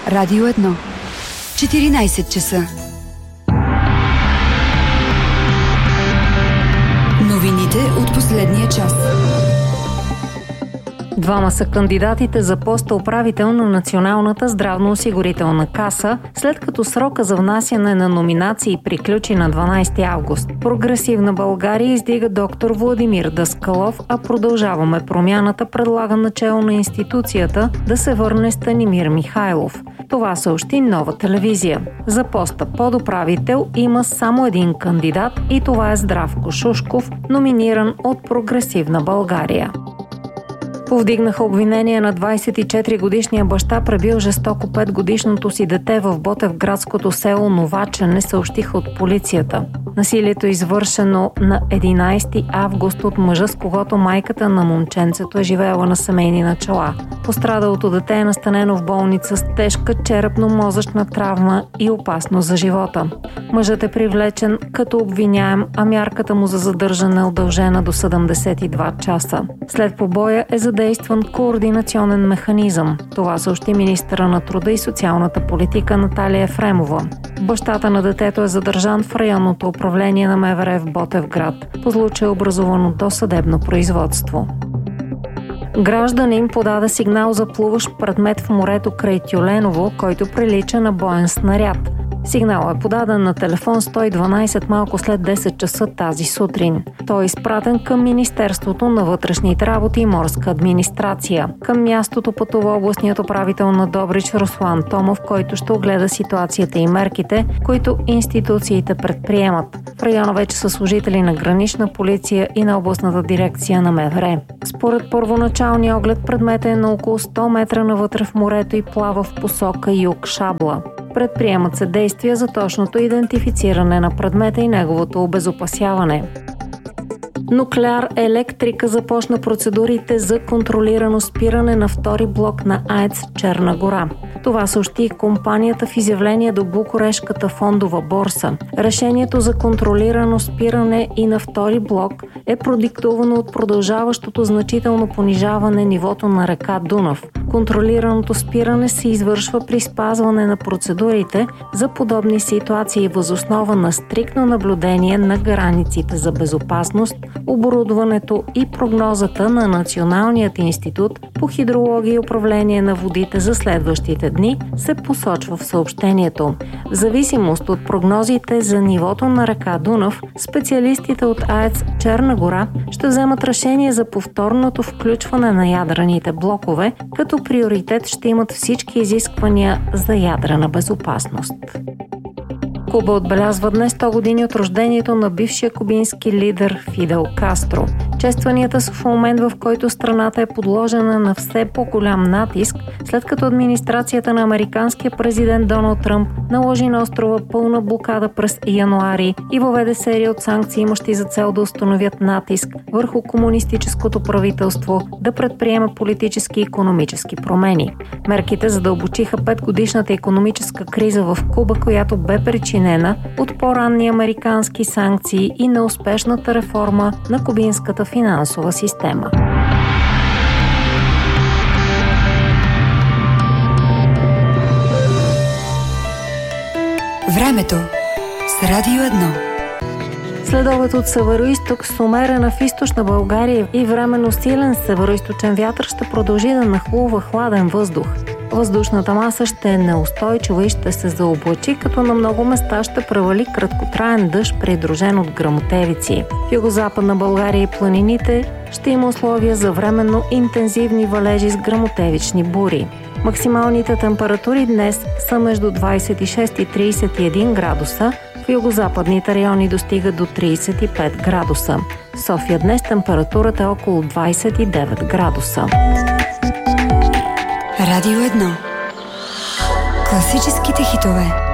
Радио 1. 14 часа. Новините от последния час. Двама са кандидатите за поста управител на Националната здравноосигурителна каса, след като срока за внасяне на номинации приключи на 12 август. Прогресивна България издига доктор Владимир Даскалов, а Продължаваме промяната предлага начело на институцията да се върне Станимир Михайлов. Това съобщи Нова телевизия. За поста подуправител има само един кандидат и това е Здравко Шушков, номиниран от Прогресивна България. Повдигнаха обвинение на 24-годишния баща, пребил жестоко 5-годишното си дете в ботевградското село Новачене, съобщиха от полицията. Насилието е извършено на 11 август от мъжа, с когото майката на момченцето е живеела на семейни начала. Пострадалото дете е настанено в болница с тежка черепно-мозъчна травма и опасност за живота. Мъжът е привлечен като обвиняем, а мярката му за задържане е удължена до 72 часа. След побоя е задействан координационен механизъм. Това съобщи министъра на труда и социалната политика Наталия Ефремова. Бащата на детето е задържан в районното управление на МВР в Ботевград. По случай е образувано досъдебно производство. Гражданин подаде сигнал за плуващ предмет в морето край Тюленово, който прилича на боен снаряд. Сигналът е подаден на телефон 112 малко след 10 часа тази сутрин. Той е изпратен към Министерството на вътрешните работи и морска администрация. Към мястото пътува областният управител на Добрич Руслан Томов, който ще огледа ситуацията и мерките, които институциите предприемат. В района вече са служители на гранична полиция и на областната дирекция на МВР. Според първоначалния оглед предметът е на около 100 метра навътре в морето и плава в посока юг-Шабла. Предприемат се действия за точното идентифициране на предмета и неговото обезопасяване. Нуклеар Електрика започна процедурите за контролирано спиране на втори блок на АЕЦ Черна гора. Това съобщи компанията в изявление до Букурешката фондова борса. Решението за контролирано спиране и на втори блок е продиктувано от продължаващото значително понижаване нивото на река Дунав. Контролираното спиране се извършва при спазване на процедурите за подобни ситуации въз основа на стриктно наблюдение на границите за безопасност, оборудването и прогнозата на Националният институт по хидрология и управление на водите за следващите дни, се посочва в съобщението. В зависимост от прогнозите за нивото на река Дунав, специалистите от АЕЦ Черна гора ще вземат решение за повторното включване на ядрените блокове, като приоритет ще имат всички изисквания за ядрена безопасност. Куба отбелязва днес 100 години от рождението на бившия кубински лидер Фидел Кастро. Честванията са в момент, в който страната е подложена на все по-голям натиск, след като администрацията на американския президент Доналд Тръмп наложи на острова пълна блокада през януари и въведе серия от санкции, имащи за цел да установят натиск върху комунистическото правителство да предприема политически и икономически промени. Мерките задълбочиха 5-годишната икономическа криза в Куба, която бе причинена от по-ранни американски санкции и неуспешната реформа на кубинската финансова система. Времето с Радио 1. Следобед от североизток с умерена в източна България и временно силен североизточен вятър ще продължи да нахлува хладен въздух. Въздушната маса ще е неустойчива и ще се заоблачи, като на много места ще превали краткотраен дъжд, придружен от гръмотевици. В югозападна България и планините ще има условия за временно интензивни валежи с гръмотевични бури. Максималните температури днес са между 26 и 31 градуса, в югозападните райони достига до 35 градуса. В София днес температурата е около 29 градуса. Радио 1. Класическите хитове.